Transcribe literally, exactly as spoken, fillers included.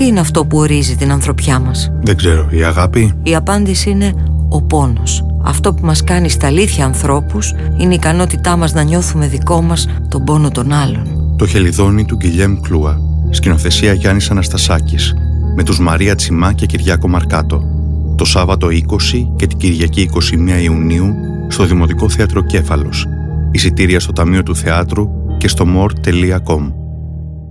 Τι είναι αυτό που ορίζει την ανθρωπιά μας? Δεν ξέρω, η αγάπη? Η απάντηση είναι ο πόνος. Αυτό που μας κάνει στα αλήθεια ανθρώπους είναι η ικανότητά μας να νιώθουμε δικό μας τον πόνο των άλλων. Το Χελιδόνι του Γκυλιέμ Κλούα. Σκηνοθεσία Γιάννης Αναστασάκης. Με τους Μαρία Τσιμά και Κυριάκο Μαρκάτο. Το Σάββατο είκοσι και την Κυριακή είκοσι μία Ιουνίου στο Δημοτικό Θέατρο Κέφαλος. Εισιτήρια στο Ταμείο του Θεάτρου και στο more τελεία com.